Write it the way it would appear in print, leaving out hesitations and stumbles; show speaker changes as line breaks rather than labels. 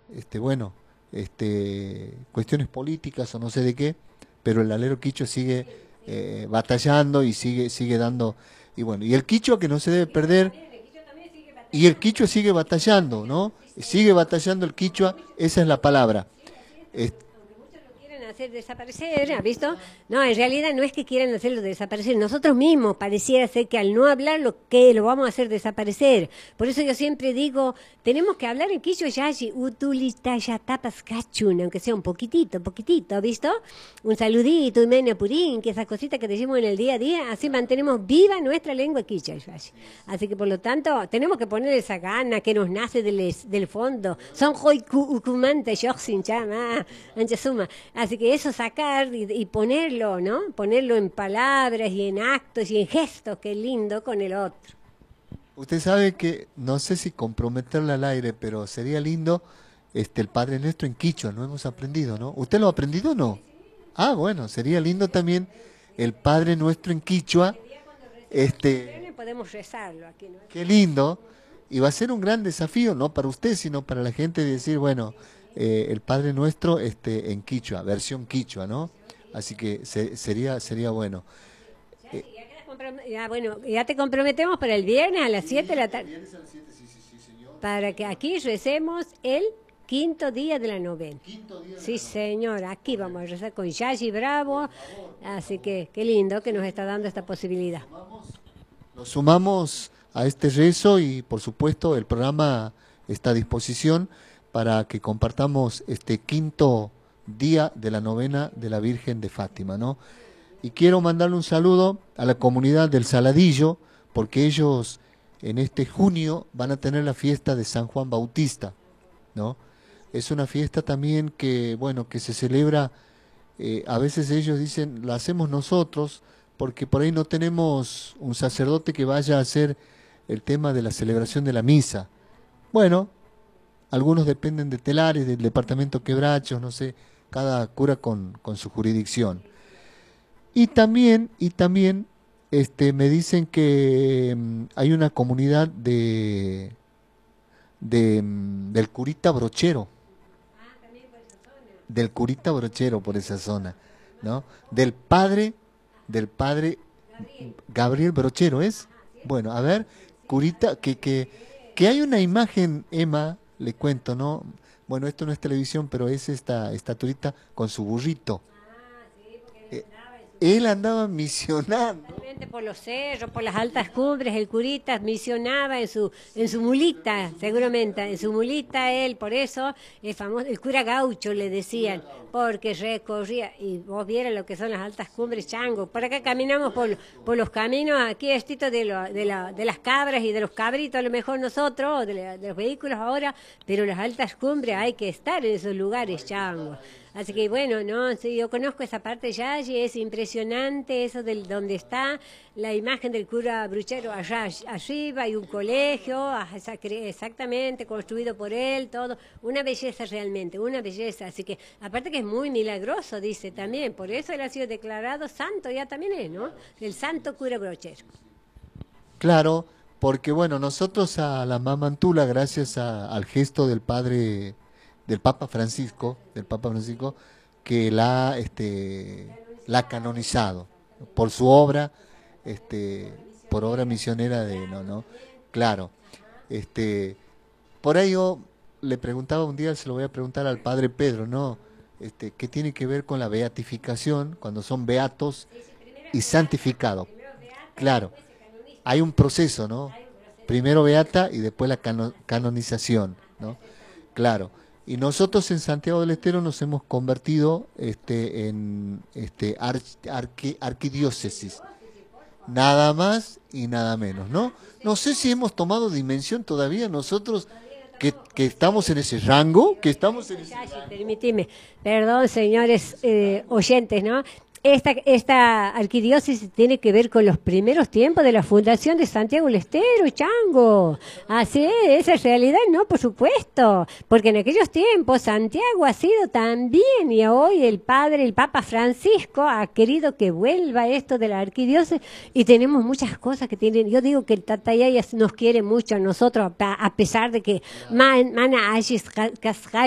bueno, cuestiones políticas o no sé de qué, pero el alero quichua sigue batallando y sigue dando, y bueno, y el quichua que no se debe perder, y el quichua sigue batallando, ¿no? Sigue batallando el quichua, esa es la palabra.
Quieren hacer desaparecer, ¿has visto? No, en realidad no es que quieran hacerlo desaparecer. Nosotros mismos pareciera ser que al no hablar lo vamos a hacer desaparecer. Por eso yo siempre digo, tenemos que hablar en quichua yashi, utulitaya tapas cachun, aunque sea un poquitito, ¿has visto? Un saludito, un mene purín, que esas cositas que decimos en el día a día, así mantenemos viva nuestra lengua quichua yashi. Así que por lo tanto, tenemos que poner esa gana que nos nace del fondo. Son hoy ucumante, yoxin chama, anchasuma. Así que eso sacar y ponerlo, ¿no? Ponerlo en palabras y en actos y en gestos, qué lindo con el otro.
Usted sabe que, no sé si comprometerle al aire, pero sería lindo el Padre Nuestro en quichua, no hemos aprendido, ¿no? ¿Usted lo ha aprendido o no? Ah, bueno, sería lindo también el Padre Nuestro en quichua.
Podemos rezarlo aquí, ¿no?
Qué lindo. Y va a ser un gran desafío, no para usted, sino para la gente, de decir, bueno, el Padre Nuestro en quichua, versión quichua, ¿no? Así que sería bueno.
Bueno, ya te comprometemos para el viernes a las 7 de la tarde. Para que aquí recemos el quinto día de la novena. Sí, señor, aquí vamos a rezar con Yashi Bravo. Así que qué lindo que nos está dando esta posibilidad.
Nos sumamos a este rezo y, por supuesto, el programa está a disposición para que compartamos este quinto día de la novena de la Virgen de Fátima, ¿no? Y quiero mandarle un saludo a la comunidad del Saladillo, porque ellos en este junio van a tener la fiesta de San Juan Bautista, ¿no? Es una fiesta también que, bueno, que se celebra, a veces ellos dicen, la hacemos nosotros, porque por ahí no tenemos un sacerdote que vaya a hacer el tema de la celebración de la misa. Bueno, algunos dependen de Telares, del departamento Quebrachos, no sé, cada cura con su jurisdicción. Y también me dicen que hay una comunidad del curita brochero, del curita brochero por esa zona, ¿no? Del padre Gabriel Brochero, ¿es? Bueno, a ver, curita, que hay una imagen, Emma, le cuento, ¿no? Bueno, esto no es televisión, pero es esta turista con su burrito. Él andaba misionando.
Por los cerros, por las altas cumbres, el curita misionaba en su mulita, seguramente, en su mulita él, por eso el famoso, el cura gaucho le decían, porque recorría, y vos vieras lo que son las altas cumbres chango. Por acá caminamos por los caminos, aquí estito de las cabras y de los cabritos, a lo mejor nosotros, de los vehículos ahora, pero las altas cumbres hay que estar en esos lugares chango. Así que bueno, no, sí, yo conozco esa parte ya y es impresionante eso donde está la imagen del cura Bruchero allá arriba, hay un colegio, exactamente, construido por él, todo, una belleza realmente, una belleza. Así que aparte que es muy milagroso, dice también, por eso él ha sido declarado santo, ya también es, ¿no? El santo cura Bruchero.
Claro, porque bueno, nosotros a la Mamantula, gracias al gesto del padre, del Papa Francisco, que la ha canonizado por su obra, por obra misionera no, claro. Por ahí yo le preguntaba un día, se lo voy a preguntar al padre Pedro, ¿no? ¿Qué tiene que ver con la beatificación cuando son beatos y santificados? Claro, hay un proceso, ¿no? Primero beata y después la canonización, ¿no? Claro. Y nosotros en Santiago del Estero nos hemos convertido en arquidiócesis. Nada más y nada menos, ¿no? No sé si hemos tomado dimensión todavía nosotros que estamos en ese rango,
Permitime, perdón, señores oyentes, ¿no? Esta arquidiócesis tiene que ver con los primeros tiempos de la fundación de Santiago del Estero, chango. Así es, esa es realidad, ¿no? Por supuesto, porque en aquellos tiempos Santiago ha sido también, y hoy el Papa Francisco ha querido que vuelva esto de la arquidiócesis, y tenemos muchas cosas que tienen. Yo digo que el Tatayaya nos quiere mucho a nosotros, a pesar de que mana